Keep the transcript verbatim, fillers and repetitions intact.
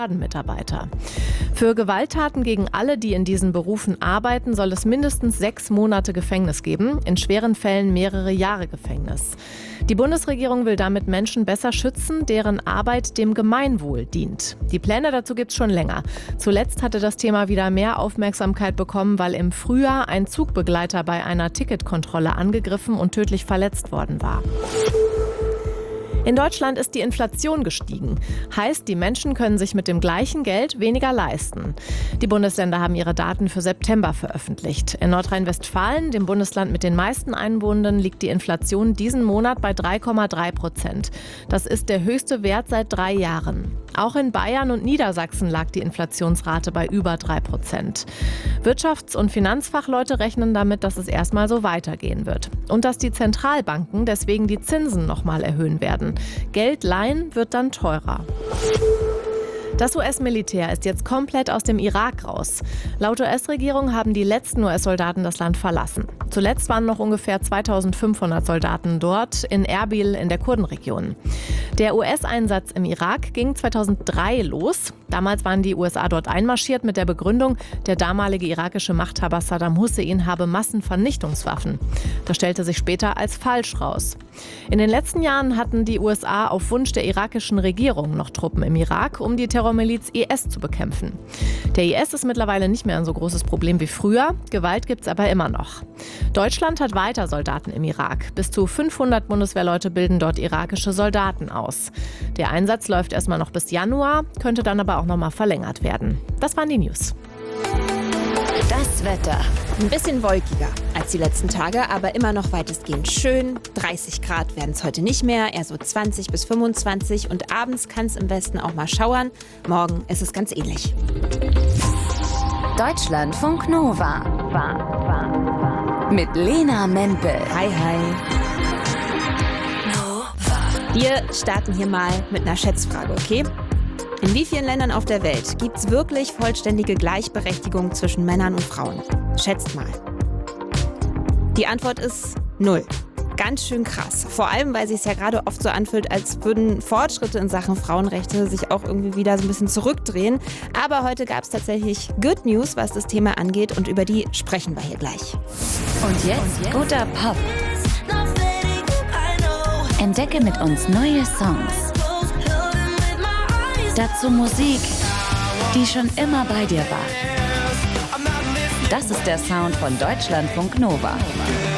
Mitarbeiter. Für Gewalttaten gegen alle, die in diesen Berufen arbeiten, soll es mindestens sechs Monate Gefängnis geben, in schweren Fällen mehrere Jahre Gefängnis. Die Bundesregierung will damit Menschen besser schützen, deren Arbeit dem Gemeinwohl dient. Die Pläne dazu gibt es schon länger. Zuletzt hatte das Thema wieder mehr Aufmerksamkeit bekommen, weil im Frühjahr ein Zugbegleiter bei einer Ticketkontrolle angegriffen und tödlich verletzt worden war. In Deutschland ist die Inflation gestiegen. Heißt, die Menschen können sich mit dem gleichen Geld weniger leisten. Die Bundesländer haben ihre Daten für September veröffentlicht. In Nordrhein-Westfalen, dem Bundesland mit den meisten Einwohnern, liegt die Inflation diesen Monat bei drei Komma drei Prozent. Das ist der höchste Wert seit drei Jahren. Auch in Bayern und Niedersachsen lag die Inflationsrate bei über drei Prozent. Wirtschafts- und Finanzfachleute rechnen damit, dass es erstmal so weitergehen wird. Und dass die Zentralbanken deswegen die Zinsen nochmal erhöhen werden. Geld leihen wird dann teurer. Das U S-Militär ist jetzt komplett aus dem Irak raus. Laut U S-Regierung haben die letzten U S-Soldaten das Land verlassen. Zuletzt waren noch ungefähr zweitausendfünfhundert Soldaten dort, in Erbil in der Kurdenregion. Der U S-Einsatz im Irak ging zweitausenddrei los. Damals waren die U S A dort einmarschiert mit der Begründung, der damalige irakische Machthaber Saddam Hussein habe Massenvernichtungswaffen. Das stellte sich später als falsch raus. In den letzten Jahren hatten die U S A auf Wunsch der irakischen Regierung noch Truppen im Irak, um die Terrormiliz I S zu bekämpfen. Der I S ist mittlerweile nicht mehr ein so großes Problem wie früher. Gewalt gibt es aber immer noch. Deutschland hat weiter Soldaten im Irak. Bis zu fünfhundert Bundeswehrleute bilden dort irakische Soldaten aus. Der Einsatz läuft erstmal noch bis Januar, könnte dann aber auch noch mal verlängert werden. Das waren die News. Das Wetter. Ein bisschen wolkiger als die letzten Tage, aber immer noch weitestgehend schön. dreißig Grad werden es heute nicht mehr, eher so zwanzig bis fünfundzwanzig. Und abends kann es im Westen auch mal schauern. Morgen ist es ganz ähnlich. Deutschlandfunk Nova. Mit Lena Mempel. Hi, hi. Wir starten hier mal mit einer Schätzfrage, okay? In wie vielen Ländern auf der Welt gibt es wirklich vollständige Gleichberechtigung zwischen Männern und Frauen? Schätzt mal. Die Antwort ist null. Ganz schön krass. Vor allem, weil es sich ja gerade oft so anfühlt, als würden Fortschritte in Sachen Frauenrechte sich auch irgendwie wieder so ein bisschen zurückdrehen. Aber heute gab es tatsächlich Good News, was das Thema angeht, und über die sprechen wir hier gleich. Und jetzt guter Pop. Entdecke mit uns neue Songs. Dazu Musik, die schon immer bei dir war. Das ist der Sound von Deutschlandfunk Nova.